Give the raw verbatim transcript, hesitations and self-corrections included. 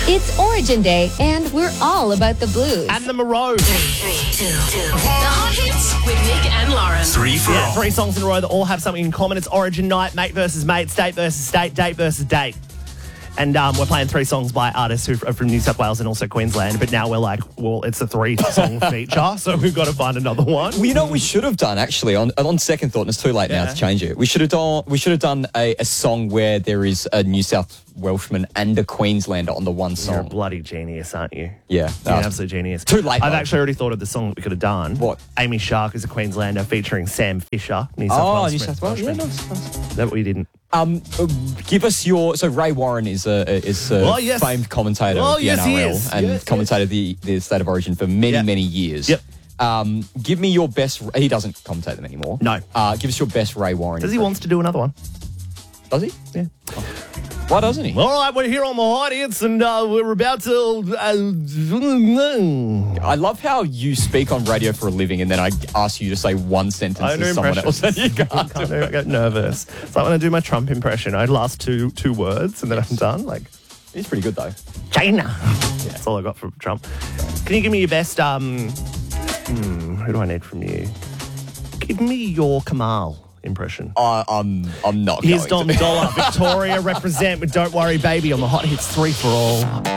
It's Origin Day, and we're all about the blues. And the Maroons. Three, two, two. The Hot Hits with Nick and Lauren. Three for Yeah, all. three songs in a row that all have something in common. It's Origin night, mate versus mate, state versus state, date versus date. And um, we're playing three songs by artists who are from New South Wales and also Queensland. But now we're like, well, it's a three-song feature, so we've got to find another one. Well, you know what we should have done, actually, on on second thought, and it's too late now Yeah. to change it. We should have done we should have done a, a song where there is a New South Welshman and a Queenslander on the one You're a song. bloody genius, aren't you? Yeah. You're an Uh, absolute genius. too late, I've though. actually already thought of the song that we could have done. What? Amy Shark is a Queenslander featuring Sam Fisher. New South Oh, Wales. New South Wales. Yeah, Welshman. nice, nice. Is that what we didn't? Um, uh, give us your. So Ray Warren is a is a Oh, yes. famed commentator Oh, of the yes, he N R L is. and Yes, commentated the the State of Origin for many Yep. many years. Yep. Um, give me your best. He doesn't commentate them anymore. No. Uh, give us your best Ray Warren. Does he impression. wants to do another one? Does he? Yeah. Why doesn't he? All right, we're here on the Hot Hits, and uh, we're about to. Uh, I love how you speak on radio for a living, and then I ask you to say one sentence I to do someone else, and impressions. you can't. Can't do it. I get nervous. It's like when I do my Trump impression. I last two two words, and then I'm done. Like He's pretty good though. China. That's all I got from Trump. Can you give me your best? Um, hmm, who do I need from you? Give me your Kamal impression. Uh, I'm I'm not. Here's going Dom to. Dollar, Victoria represent with "Don't Worry, Baby" on the Hot Hits three for all.